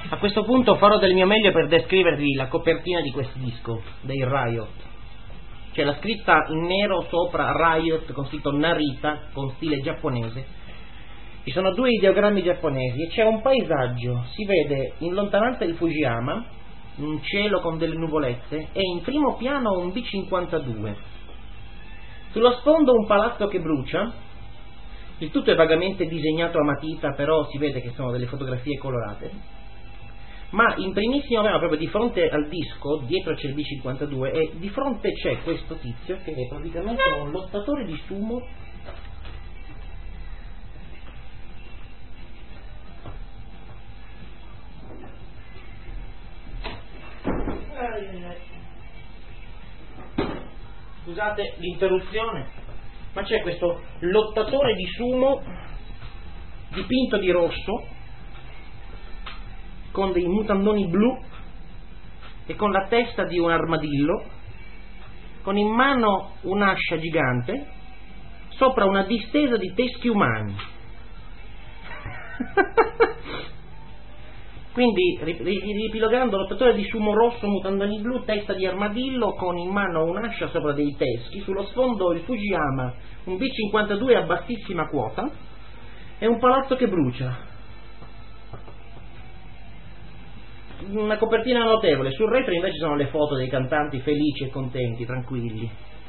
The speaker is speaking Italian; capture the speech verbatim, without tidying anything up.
A questo punto farò del mio meglio per descrivervi la copertina di questo disco dei Riot. C'è la scritta in nero sopra Riot con scritto Narita con stile giapponese. Ci sono due ideogrammi giapponesi e c'è un paesaggio, si vede in lontananza il Fujiyama, un cielo con delle nuvolette e in primo piano un B cinquantadue. Sullo sfondo un palazzo che brucia, il tutto è vagamente disegnato a matita, però si vede che sono delle fotografie colorate. Ma in primissimo piano, proprio di fronte al disco, dietro c'è il B cinquantadue e di fronte c'è questo tizio che è praticamente un lottatore di sumo scusate l'interruzione, ma c'è questo lottatore di sumo dipinto di rosso con dei mutandoni blu e con la testa di un armadillo, con in mano un'ascia gigante sopra una distesa di teschi umani. Quindi ripilogando, lottatore di sumo rosso, mutandoni blu, testa di armadillo, con in mano un'ascia sopra dei teschi, sullo sfondo il Fujiyama, un B cinquantadue a bassissima quota e un palazzo che brucia. Una copertina notevole. Sul retro invece sono le foto dei cantanti felici e contenti, tranquilli.